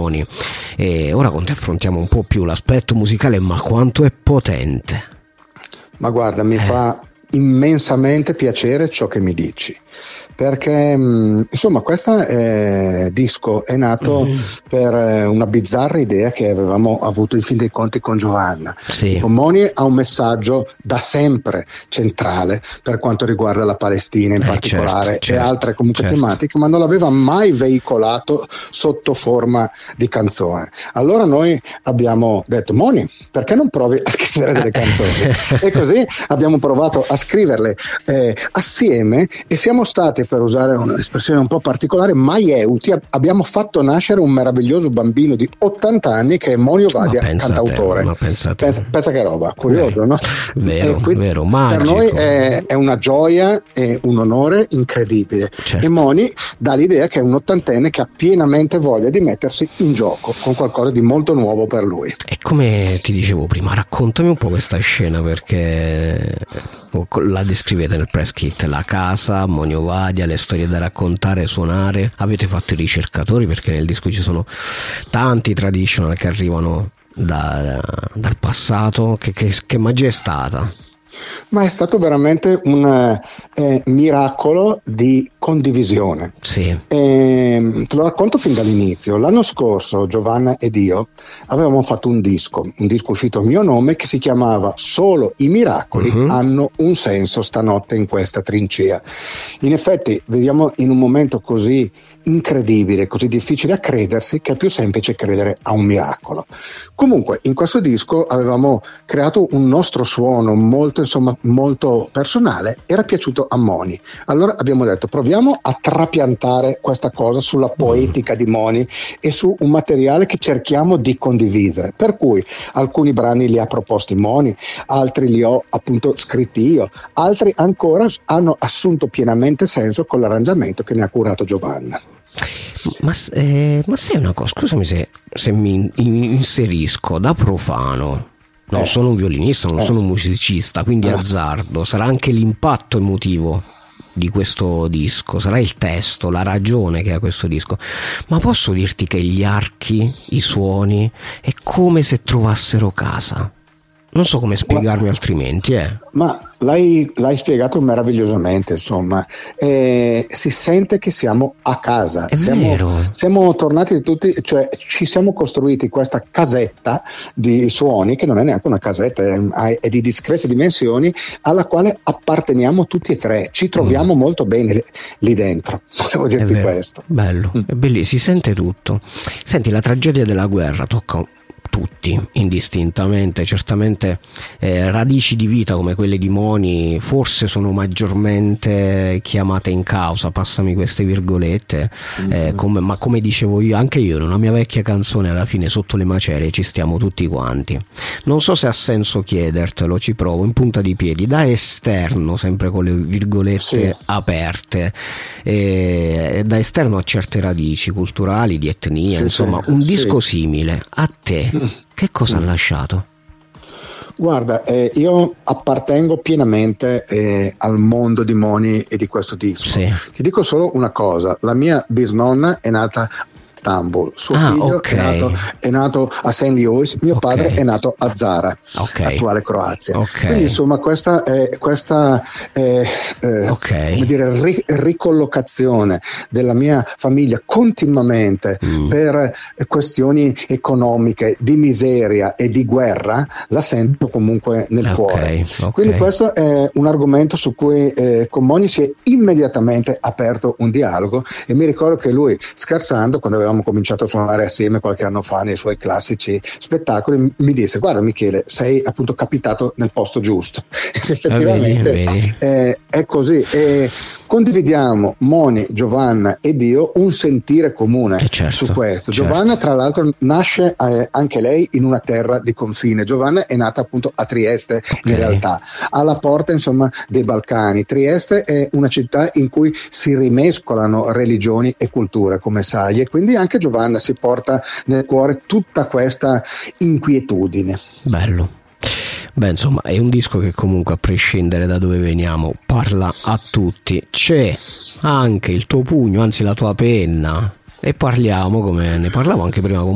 Moni. E ora con te affrontiamo un po' più l'aspetto musicale, ma quanto è potente. Ma guarda, mi fa immensamente piacere ciò che mi dici, perché insomma questo disco è nato per una bizzarra idea che avevamo avuto in fin dei conti con Giovanna. Sì. Moni ha un messaggio da sempre centrale per quanto riguarda la Palestina in particolare, e altre comunque tematiche, ma non l'aveva mai veicolato sotto forma di canzone. Allora noi abbiamo detto: Moni, perché non provi a scrivere delle canzoni? E così abbiamo provato a scriverle assieme, e siamo stati, per usare un'espressione un po' particolare, maieuti. Abbiamo fatto nascere un meraviglioso bambino di 80 anni che è Moni Ovadia, cantautore. Pensa che roba, curioso, no? Vero, vero, magico. Per noi è una gioia e un onore incredibile. E Moni dà l'idea che è un ottantenne che ha pienamente voglia di mettersi in gioco con qualcosa di molto nuovo per lui. E come ti dicevo prima, raccontami un po' questa scena, perché la descrivete nel press kit: la casa, Moni Ovadia, le storie da raccontare, suonare. Avete fatto i ricercatori, perché nel disco ci sono tanti traditional che arrivano dal passato. Che magia è stata? Ma è stato veramente un miracolo di condivisione. Sì. Te lo racconto fin dall'inizio. L'anno scorso Giovanna ed io avevamo fatto un disco uscito a mio nome, che si chiamava Solo i miracoli hanno un senso stanotte in questa trincea. In effetti viviamo in un momento così incredibile, così difficile a credersi, che è più semplice credere a un miracolo. Comunque in questo disco avevamo creato un nostro suono molto personale. Era piaciuto a Moni, allora abbiamo detto: proviamo a trapiantare questa cosa sulla poetica di Moni e su un materiale che cerchiamo di condividere, per cui alcuni brani li ha proposti Moni, altri li ho appunto scritti io, altri ancora hanno assunto pienamente senso con l'arrangiamento che ne ha curato Giovanna. Ma sai una cosa, scusami se mi inserisco da profano. Non sono un violinista, non sono un musicista, quindi azzardo. Sarà anche l'impatto emotivo di questo disco, sarà il testo, la ragione che ha questo disco. Ma posso dirti che gli archi, i suoni, è come se trovassero casa. Non so come spiegarmi altrimenti. Ma l'hai spiegato meravigliosamente, insomma. Si sente che siamo a casa. Siamo tornati tutti, cioè ci siamo costruiti questa casetta di suoni, che non è neanche una casetta, è di discrete dimensioni, alla quale apparteniamo tutti e tre. Ci troviamo molto bene lì dentro. Volevo dirti questo. Bello, è bellissimo, si sente tutto. Senti, la tragedia della guerra tocca tutti indistintamente. Certamente radici di vita come quelle di Moni forse sono maggiormente chiamate in causa, passami queste virgolette, ma come dicevo io, anche io in una mia vecchia canzone, alla fine sotto le macerie ci stiamo tutti quanti. Non so se ha senso chiedertelo, ci provo in punta di piedi, da esterno, sempre con le virgolette aperte, da esterno a certe radici culturali, di etnia, insomma un disco simile a te che cosa ha lasciato? Guarda, io appartengo pienamente al mondo di Moni e di questo disco. Ti dico solo una cosa: la mia bisnonna è nata Istanbul, suo figlio è nato a St. Louis, mio padre è nato a Zara, attuale Croazia. Quindi insomma questa come dire, ricollocazione della mia famiglia continuamente per questioni economiche, di miseria e di guerra, la sento comunque nel cuore. Quindi questo è un argomento su cui con Moni si è immediatamente aperto un dialogo, e mi ricordo che lui, scherzando, quando avevamo cominciato a suonare assieme qualche anno fa nei suoi classici spettacoli, mi disse: guarda Michele, sei appunto capitato nel posto giusto. Effettivamente è così, e condividiamo, Moni, Giovanna ed io, un sentire comune su questo. Giovanna tra l'altro nasce anche lei in una terra di confine. Giovanna è nata appunto a Trieste, in realtà alla porta insomma dei Balcani. Trieste è una città in cui si rimescolano religioni e culture, come sai, e quindi anche Giovanna si porta nel cuore tutta questa inquietudine. Bello. Beh, insomma, è un disco che comunque, a prescindere da dove veniamo, parla a tutti. C'è anche il tuo pugno, anzi la tua penna, e parliamo, come ne parlavo anche prima con